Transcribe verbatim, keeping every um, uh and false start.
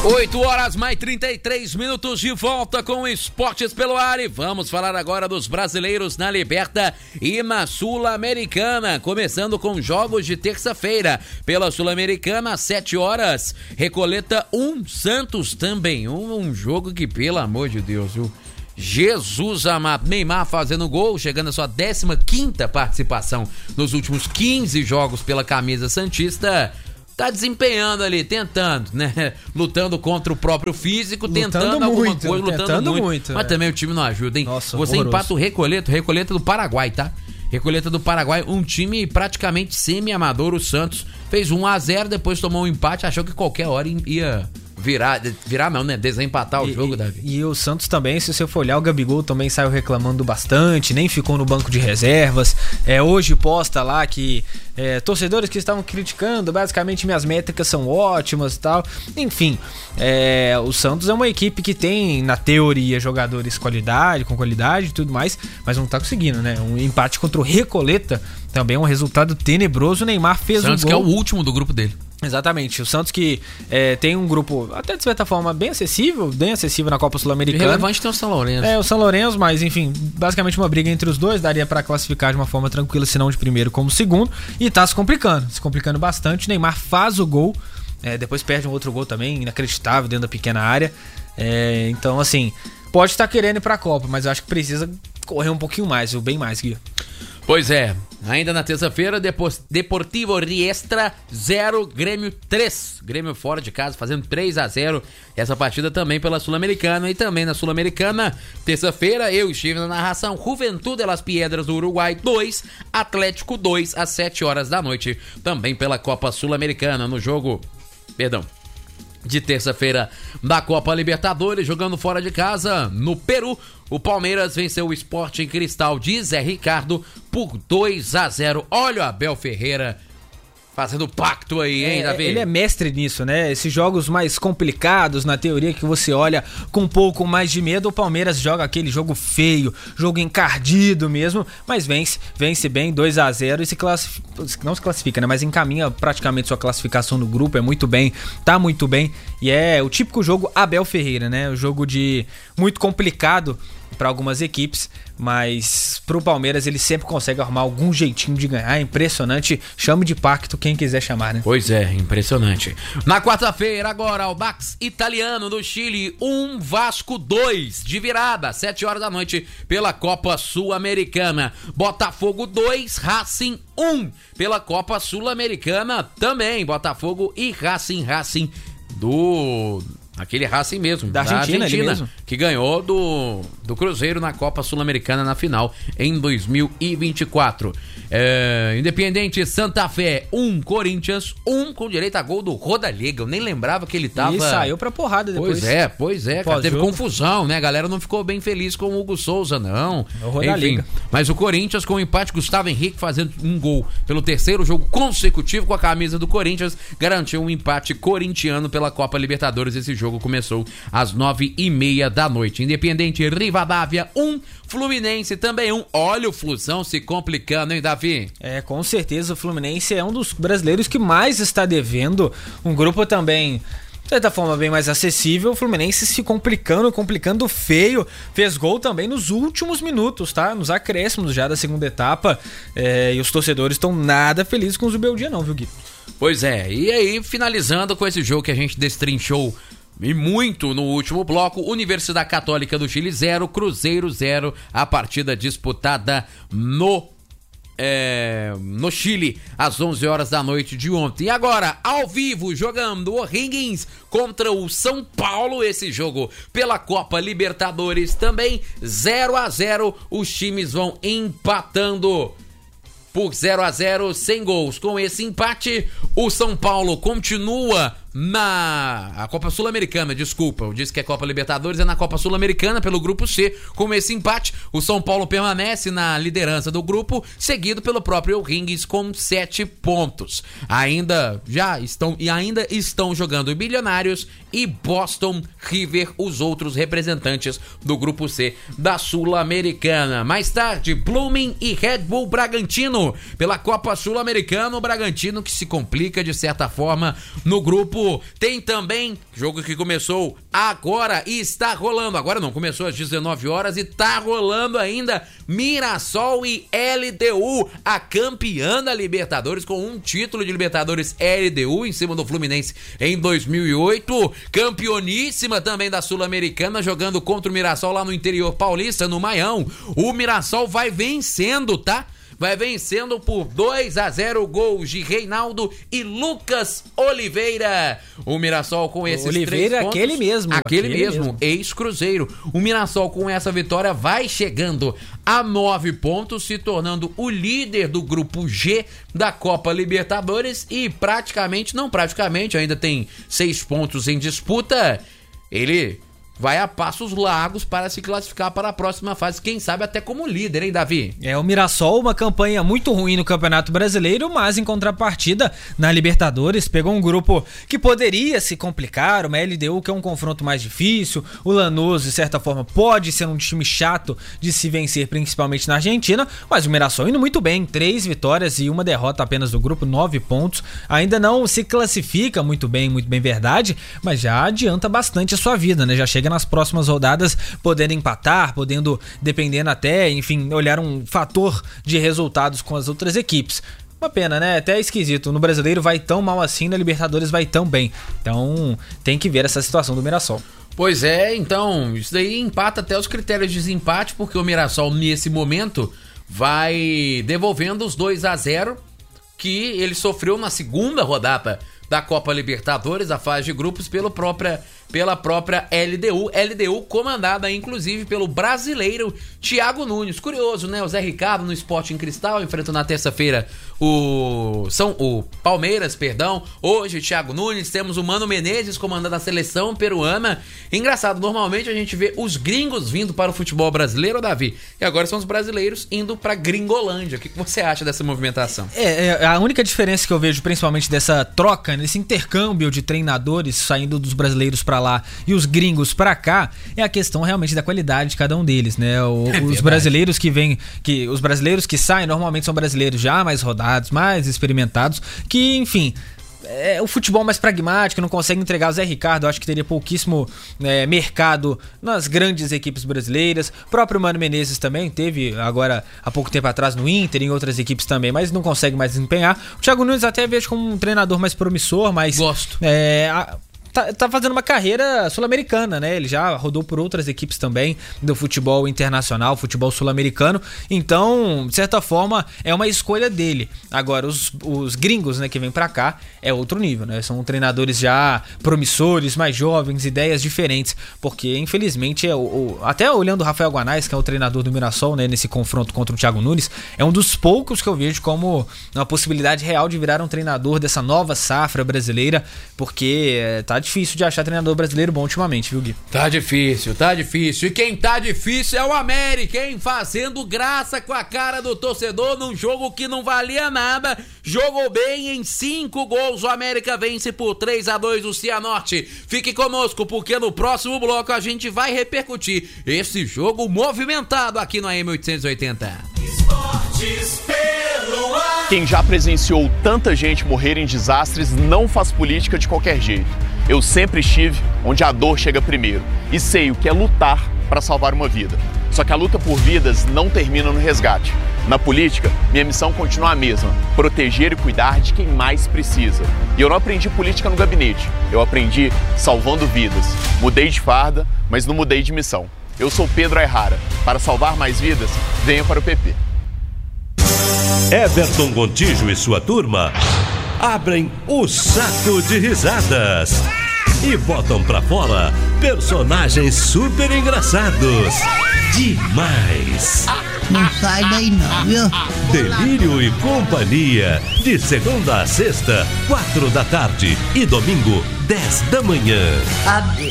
oito horas mais trinta e três minutos de volta com Esportes pelo Ar e vamos falar agora dos brasileiros na Liberta e na Sul-Americana, começando com jogos de terça-feira. Pela Sul-Americana, às sete horas, Recoleta um, Santos também um, um jogo que, pelo amor de Deus, viu? Jesus amado, Neymar fazendo gol, chegando à sua décima quinta participação nos últimos quinze jogos pela camisa santista. Tá desempenhando ali, tentando, né? Lutando contra o próprio físico, lutando tentando alguma muito, coisa, lutando tentando muito. muito Mas é. também o time não ajuda, hein? Nossa, Você horroroso. empata o Recoleta, o Recoleta do Paraguai, tá? Recoleta do Paraguai, um time praticamente semi-amador. O Santos fez um a zero, depois tomou um empate, achou que qualquer hora ia virar, virar não, né? Desempatar o e, jogo, Davi. E, e o Santos também, se você for olhar, o Gabigol também saiu reclamando bastante, nem ficou no banco de reservas. É, hoje posta lá que é, torcedores que estavam criticando, basicamente minhas métricas são ótimas e tal. Enfim, é, o Santos é uma equipe que tem, na teoria, jogadores qualidade, com qualidade e tudo mais, mas não tá conseguindo, né? Um empate contra o Recoleta também é um resultado tenebroso. O Neymar fez Santos um gol. que é o último do grupo dele. Exatamente, o Santos que é, tem um grupo até de certa forma bem acessível, bem acessível na Copa Sul-Americana. Relevante tem o São Lourenço. É, o São Lourenço, mas enfim, basicamente uma briga entre os dois, daria pra classificar de uma forma tranquila, se não de primeiro como segundo, e tá se complicando, se complicando bastante. O Neymar faz o gol, é, depois perde um outro gol também, inacreditável dentro da pequena área, é, então assim, pode estar querendo ir pra Copa, mas eu acho que precisa correr um pouquinho mais, ou bem mais, Gui. Pois é, ainda na terça-feira, Deportivo Riestra zero, Grêmio três. Grêmio fora de casa fazendo três a zero. Essa partida também pela Sul-Americana. E também na Sul-Americana, terça-feira, eu estive na narração. Juventude de Las Piedras do Uruguai dois, Atlético dois, às sete horas da noite. Também pela Copa Sul-Americana, no jogo, perdão, de terça-feira da Copa Libertadores, jogando fora de casa no Peru. O Palmeiras venceu o Sporting Cristal de Zé Ricardo por dois a zero. Olha o Abel Ferreira fazendo pacto aí, hein, é, Davi? Ele é mestre nisso, né? Esses jogos mais complicados, na teoria, que você olha com um pouco mais de medo, o Palmeiras joga aquele jogo feio, jogo encardido mesmo, mas vence, vence bem, dois a zero, e se classifica, não se classifica, né? Mas encaminha praticamente sua classificação no grupo, é muito bem, tá muito bem, e é o típico jogo Abel Ferreira, né? O jogo de muito complicado para algumas equipes, mas pro Palmeiras ele sempre consegue arrumar algum jeitinho de ganhar. É impressionante, chame de pacto quem quiser chamar, né? Pois é, impressionante. Na quarta-feira agora, Audax Italiano do Chile um, Vasco dois, de virada, sete horas da noite pela Copa Sul-Americana. Botafogo dois, Racing um, pela Copa Sul-Americana também. Botafogo e Racing, Racing do... Aquele Racing mesmo, da Argentina, da Argentina mesmo. Que ganhou do, do Cruzeiro na Copa Sul-Americana na final em dois mil e vinte e quatro. É, Independiente Santa Fé um, Corinthians um, com direito a gol do Rodallega. Eu nem lembrava que ele tava... E saiu pra porrada depois. Pois é, pois é, cara, teve confusão, né? A galera não ficou bem feliz com o Hugo Souza, não. O Rodallega. Enfim, mas o Corinthians com o empate, Gustavo Henrique fazendo um gol pelo terceiro jogo consecutivo com a camisa do Corinthians, garantiu um empate corintiano pela Copa Libertadores. Esse jogo começou às nove e meia da noite. Independente Rivadavia um, Fluminense também um. Olha o Flusão se complicando, hein, Davi? É, com certeza o Fluminense é um dos brasileiros que mais está devendo. Um grupo também, de certa forma, bem mais acessível. O Fluminense se complicando, complicando feio. Fez gol também nos últimos minutos, tá? Nos acréscimos já da segunda etapa. É, e os torcedores estão nada felizes com o Zubeldia não, viu, Gui? Pois é, e aí finalizando com esse jogo que a gente destrinchou e muito no último bloco, Universidade Católica do Chile zero, Cruzeiro zero, a partida disputada no é, no Chile às onze horas da noite de ontem. E agora, ao vivo, jogando o O'Higgins contra o São Paulo, esse jogo pela Copa Libertadores também, zero a zero, os times vão empatando por zero a zero, sem gols. Com esse empate, o São Paulo continua na a Copa Sul-Americana, desculpa, eu disse que é Copa Libertadores, é na Copa Sul-Americana pelo grupo C. Com esse empate, o São Paulo permanece na liderança do grupo, seguido pelo próprio O'Higgins com sete pontos. Ainda já estão e ainda estão jogando Bilionários e Boston River, os outros representantes do grupo C da Sul-Americana. Mais tarde, Blooming e Red Bull Bragantino pela Copa Sul-Americana. O Bragantino que se complica de certa forma no grupo oito. Tem também jogo que começou agora e está rolando. Agora não, começou às dezenove horas e está rolando ainda. Mirassol e L D U, a campeã da Libertadores, com um título de Libertadores L D U em cima do Fluminense em dois mil e oito. Campeoníssima também da Sul-Americana, jogando contra o Mirassol lá no interior paulista, no Maião. O Mirassol vai vencendo, tá? Vai vencendo por dois a zero, gols de Reinaldo e Lucas Oliveira. O Mirassol com esses Oliveira, três pontos... aquele mesmo. Aquele, aquele mesmo, mesmo. ex-Cruzeiro. O Mirassol com essa vitória vai chegando a nove pontos, se tornando o líder do grupo G da Copa Libertadores e praticamente, não praticamente, ainda tem seis pontos em disputa. Ele... vai a passos largos para se classificar para a próxima fase, quem sabe até como líder, hein, Davi? É, o Mirassol, uma campanha muito ruim no Campeonato Brasileiro, mas em contrapartida, na Libertadores, pegou um grupo que poderia se complicar, uma L D U que é um confronto mais difícil, o Lanús, de certa forma, pode ser um time chato de se vencer, principalmente na Argentina, mas o Mirassol indo muito bem, três vitórias e uma derrota apenas do grupo, nove pontos, ainda não se classifica muito bem, muito bem verdade, mas já adianta bastante a sua vida, né? Já chega nas próximas rodadas podendo empatar, podendo, dependendo até, enfim, olhar um fator de resultados com as outras equipes. Uma pena, né? Até esquisito. No Brasileiro vai tão mal assim, na Libertadores vai tão bem. Então tem que ver essa situação do Mirassol. Pois é, então, isso daí empata até os critérios de desempate, porque o Mirassol nesse momento vai devolvendo os dois a zero que ele sofreu na segunda rodada da Copa Libertadores, a fase de grupos, pelo própria, pela própria L D U. L D U comandada, inclusive, pelo brasileiro Thiago Nunes. Curioso, né? O Zé Ricardo no Sporting Cristal, enfrenta na terça-feira o, São, o Palmeiras, perdão. Hoje, Thiago Nunes. Temos o Mano Menezes comandando a seleção peruana. Engraçado, normalmente a gente vê os gringos vindo para o futebol brasileiro, Davi, e agora são os brasileiros indo para Gringolândia. O que você acha dessa movimentação? É, é, a única diferença que eu vejo, principalmente dessa troca, nesse intercâmbio de treinadores saindo dos brasileiros pra lá e os gringos pra cá, é a questão realmente da qualidade de cada um deles, né? O, é os brasileiros que vêm, que os brasileiros que saem normalmente são brasileiros já mais rodados, mais experimentados, que, enfim, é o futebol mais pragmático, não consegue entregar. O Zé Ricardo, eu acho que teria pouquíssimo é, mercado nas grandes equipes brasileiras. O próprio Mano Menezes também teve agora há pouco tempo atrás no Inter, em outras equipes também, mas não consegue mais desempenhar. O Thiago Nunes até vejo como um treinador mais promissor, mas gosto. É, a, Tá, tá fazendo uma carreira sul-americana, né? Ele já rodou por outras equipes também do futebol internacional, futebol sul-americano. Então, de certa forma, é uma escolha dele. Agora, os, os gringos, né, que vêm pra cá, é outro nível, né? São treinadores já promissores, mais jovens, ideias diferentes. Porque, infelizmente, é o, o, até olhando o Rafael Guanais, que é o treinador do Mirassol, né, nesse confronto contra o Thiago Nunes, é um dos poucos que eu vejo como uma possibilidade real de virar um treinador dessa nova safra brasileira, porque é, tá difícil de achar treinador brasileiro bom ultimamente, viu, Gui? Tá difícil, tá difícil. E quem tá difícil é o América, hein? Fazendo graça com a cara do torcedor num jogo que não valia nada. Jogou bem em cinco gols. O América vence por três a dois o Cianorte. Fique conosco, porque no próximo bloco a gente vai repercutir esse jogo movimentado aqui no A M oitocentos e oitenta. Esportes pelo ar. Quem já presenciou tanta gente morrer em desastres não faz política de qualquer jeito. Eu sempre estive onde a dor chega primeiro e sei o que é lutar para salvar uma vida. Só que a luta por vidas não termina no resgate. Na política, minha missão continua a mesma: proteger e cuidar de quem mais precisa. E eu não aprendi política no gabinete, eu aprendi salvando vidas. Mudei de farda, mas não mudei de missão. Eu sou Pedro Ayrara. Para salvar mais vidas, venha para o P P. Everton Gontijo e sua turma abrem o saco de risadas e botam pra fora personagens super engraçados demais. Não sai daí não, viu? Delírio e Companhia, de segunda a sexta, quatro da tarde e domingo, dez da manhã. Adeus.